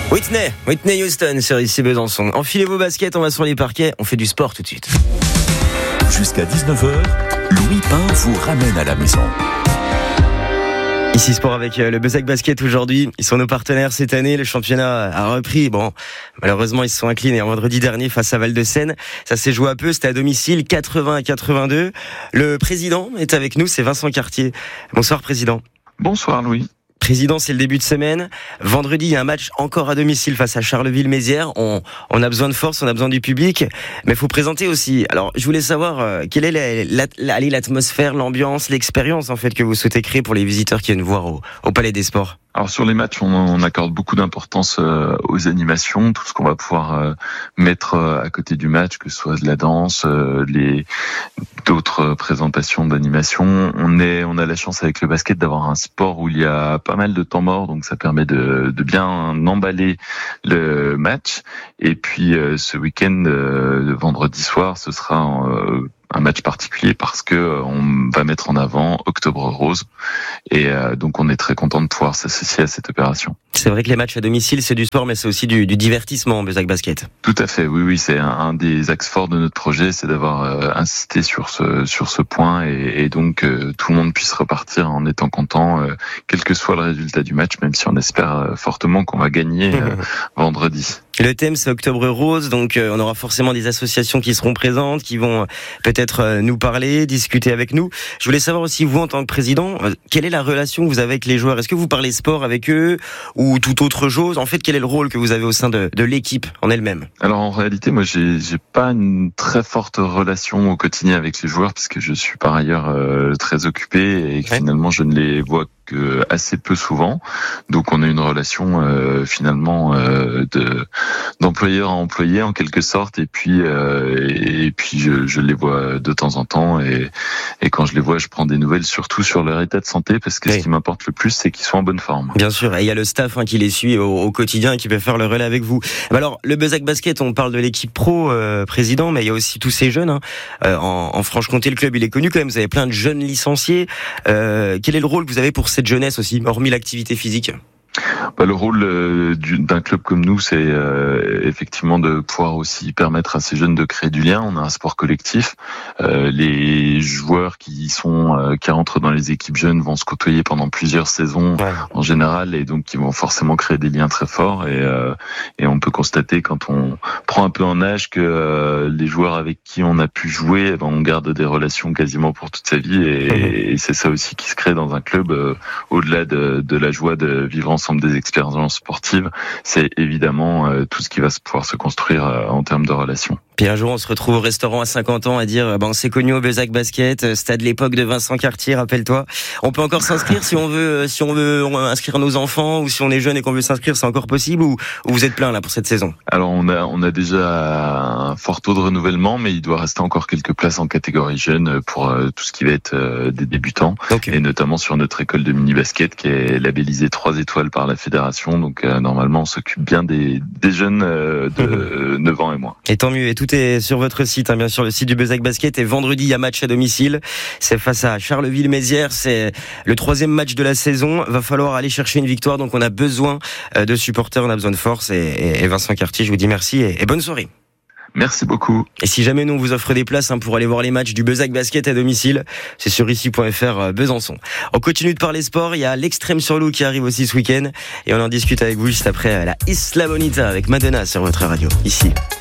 Whitney Houston sur ici Besançon. Enfilez vos baskets, on va sur les parquets, on fait du sport tout de suite. Jusqu'à 19h, Louis Pain vous ramène à la maison. Ici Sport avec le Bezac Basket aujourd'hui. Ils sont nos partenaires cette année. Le championnat a repris. Bon, malheureusement, ils se sont inclinés vendredi dernier face à Val-de-Seine. Ça s'est joué à peu. C'était à domicile, 80-82. Le président est avec nous. C'est Vincent Cartier. Bonsoir, président. Bonsoir, Louis. Président, c'est le début de semaine. Vendredi, il y a un match encore à domicile face à Charleville-Mézières. On a besoin de force, on a besoin du public. Mais il faut présenter aussi. Alors, je voulais savoir quelle est l'atmosphère, l'ambiance, l'expérience en fait que vous souhaitez créer pour les visiteurs qui viennent voir au Palais des Sports. Alors sur les matchs, on accorde beaucoup d'importance aux animations, tout ce qu'on va pouvoir mettre à côté du match, que ce soit de la danse, d'autres présentations d'animation. On a la chance avec le basket d'avoir un sport où il y a pas mal de temps mort, donc ça permet de bien emballer le match. Et puis ce week-end, vendredi soir, ce sera un match particulier parce que on va mettre en avant Octobre Rose et donc on est très content de pouvoir s'associer à cette opération. C'est vrai que les matchs à domicile c'est du sport mais c'est aussi du divertissement en Bezac Basket. Tout à fait, oui, c'est un des axes forts de notre projet, c'est d'avoir insisté sur ce point et donc tout le monde puisse repartir en étant content quel que soit le résultat du match, même si on espère fortement qu'on va gagner vendredi. Le thème c'est Octobre Rose, donc on aura forcément des associations qui seront présentes, qui vont peut-être nous parler, discuter avec nous. Je voulais savoir aussi, vous en tant que président, quelle est la relation que vous avez avec les joueurs ? Est-ce que vous parlez sport avec eux ou toute autre chose ? En fait, quel est le rôle que vous avez au sein de l'équipe en elle-même ? Alors en réalité, moi j'ai pas une très forte relation au quotidien avec les joueurs parce que je suis par ailleurs très occupé et que finalement je ne les vois que assez peu souvent. Donc on a une relation finalement d'employeur à employé en quelque sorte et puis je les vois de temps en temps et quand je les vois je prends des nouvelles surtout sur leur état de santé parce que ce qui m'importe le plus c'est qu'ils soient en bonne forme. Bien sûr, et il y a le staff qui les suit au quotidien et qui peut faire le relais avec vous. Alors le Bezac Basket, on parle de l'équipe pro président, mais il y a aussi tous ces jeunes en Franche-Comté, le club il est connu quand même, vous avez plein de jeunes licenciés. Quel est le rôle que vous avez pour cette jeunesse aussi, hormis l'activité physique ? Le rôle d'un club comme nous, c'est effectivement de pouvoir aussi permettre à ces jeunes de créer du lien. On a un sport collectif. Les joueurs qui rentrent dans les équipes jeunes vont se côtoyer pendant plusieurs saisons en général, et donc ils vont forcément créer des liens très forts. Et on peut constater quand on prend un peu en âge que les joueurs avec qui on a pu jouer, on garde des relations quasiment pour toute sa vie. Et c'est ça aussi qui se crée dans un club, au-delà de la joie de vivre ensemble des expériences sportives, c'est évidemment tout ce qui va pouvoir se construire en termes de relations. Puis un jour, on se retrouve au restaurant à 50 ans à dire on s'est connu au Bezac Basket, c'était de l'époque de Vincent Cartier, rappelle-toi. On peut encore s'inscrire si on veut inscrire nos enfants ou si on est jeune et qu'on veut s'inscrire, c'est encore possible ou vous êtes plein là pour cette saison ? Alors on a déjà un fort taux de renouvellement, mais il doit rester encore quelques places en catégorie jeune pour tout ce qui va être des débutants, et notamment sur notre école de mini-basket qui est labellisée 3 étoiles par la fédération, donc normalement on s'occupe bien des jeunes de 9 ans et moins. Et tant mieux, et tout est sur votre site, bien sûr, le site du Bezac Basket. Et vendredi, il y a match à domicile. C'est face à Charleville-Mézières. C'est le 3e match de la saison. Va falloir aller chercher une victoire. Donc, on a besoin de supporters, on a besoin de force. Et Vincent Cartier, je vous dis merci et bonne soirée. Merci beaucoup. Et si jamais nous on vous offre des places pour aller voir les matchs du Bezac Basket à domicile, c'est sur ici.fr Besançon. On continue de parler sport. Il y a l'Extrême sur Loup qui arrive aussi ce week-end. Et on en discute avec vous juste après la Isla Bonita avec Madonna sur votre radio. Ici.